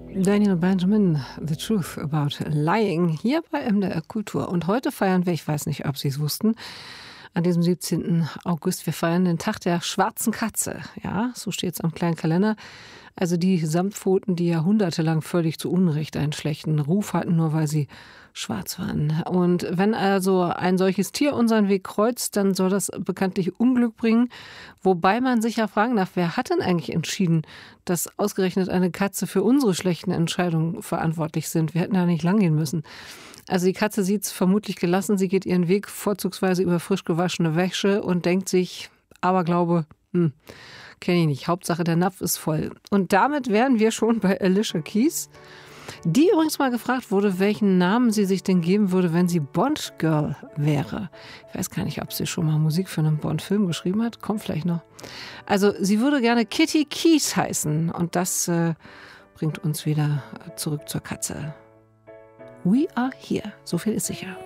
Daniel Benjamin, The Truth About Lying, hier bei MDR Kultur. Und heute feiern wir, ich weiß nicht, ob Sie es wussten, an diesem 17. August, wir feiern den Tag der schwarzen Katze. Ja, so steht es am kleinen Kalender. Also die Samtpfoten, die jahrhundertelang völlig zu Unrecht einen schlechten Ruf hatten, nur weil sie schwarz waren. Und wenn also ein solches Tier unseren Weg kreuzt, dann soll das bekanntlich Unglück bringen. Wobei man sich ja fragen darf, wer hat denn eigentlich entschieden, dass ausgerechnet eine Katze für unsere schlechten Entscheidungen verantwortlich sind? Wir hätten da nicht lang gehen müssen. Also die Katze sieht es vermutlich gelassen. Sie geht ihren Weg vorzugsweise über frisch gewaschene Wäsche und denkt sich, Aberglaube, kenne ich nicht. Hauptsache der Napf ist voll. Und damit wären wir schon bei Alicia Keys, die übrigens mal gefragt wurde, welchen Namen sie sich denn geben würde, wenn sie Bond-Girl wäre. Ich weiß gar nicht, ob sie schon mal Musik für einen Bond-Film geschrieben hat. Kommt vielleicht noch. Also sie würde gerne Kitty Keys heißen. Und das bringt uns wieder zurück zur Katze. We are here. So viel ist sicher.